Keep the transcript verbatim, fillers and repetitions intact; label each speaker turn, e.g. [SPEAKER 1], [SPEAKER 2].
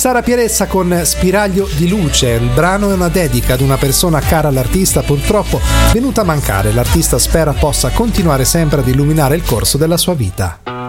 [SPEAKER 1] Sara Pieressa con Spiraglio di luce. Il brano è una dedica ad una persona cara all'artista, purtroppo venuta a mancare. L'artista spera possa continuare sempre ad illuminare il corso della sua vita.